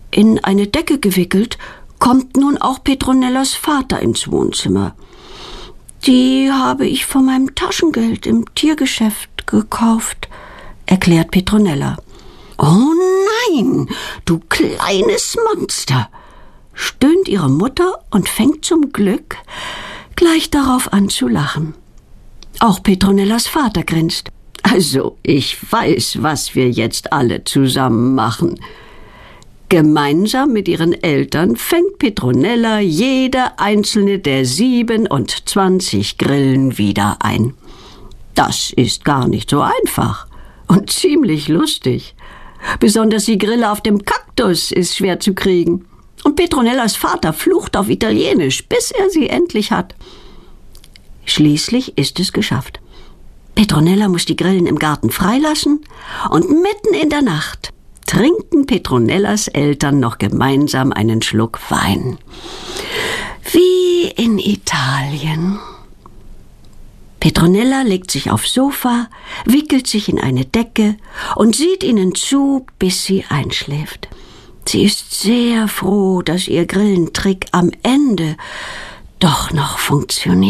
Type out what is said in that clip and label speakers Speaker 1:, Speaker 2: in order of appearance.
Speaker 1: In eine Decke gewickelt, kommt nun auch Petronellas Vater ins Wohnzimmer. »Die habe ich von meinem Taschengeld im Tiergeschäft gekauft«, erklärt Petronella. »Oh nein, du kleines Monster«, stöhnt ihre Mutter und fängt zum Glück gleich darauf an zu lachen. Auch Petronellas Vater grinst. »Also, ich weiß, was wir jetzt alle zusammen machen.« Gemeinsam mit ihren Eltern fängt Petronella jede einzelne der 27 Grillen wieder ein. Das ist gar nicht so einfach und ziemlich lustig. Besonders die Grille auf dem Kaktus ist schwer zu kriegen. Und Petronellas Vater flucht auf Italienisch, bis er sie endlich hat. Schließlich ist es geschafft. Petronella muss die Grillen im Garten freilassen und mitten in der Nacht trinken Petronellas Eltern noch gemeinsam einen Schluck Wein. Wie in Italien. Petronella legt sich aufs Sofa, wickelt sich in eine Decke und sieht ihnen zu, bis sie einschläft. Sie ist sehr froh, dass ihr Grillentrick am Ende doch noch funktioniert.